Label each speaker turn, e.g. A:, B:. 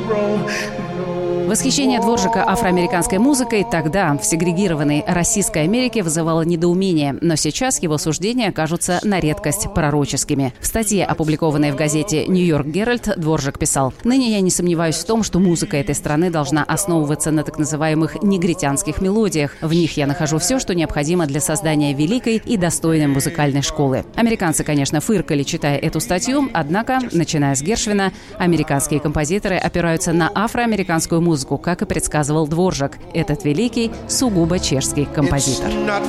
A: Восхищение Дворжака афроамериканской музыкой тогда, в сегрегированной Российской Америке, вызывало недоумение, но сейчас его суждения кажутся на редкость пророческими. В статье, опубликованной в газете «Нью-Йорк Геральд», Дворжак писал: «Ныне я не сомневаюсь в том, что музыка этой страны должна основываться на так называемых негритянских мелодиях. В них я нахожу все, что необходимо для создания великой и достойной музыкальной школы». Американцы, конечно, фыркали, читая эту статью, однако, начиная с Гершвина, американские композиторы опираются на афроамериканскую музыку, как и предсказывал Дворжак. Этот великий, сугубо чешский композитор.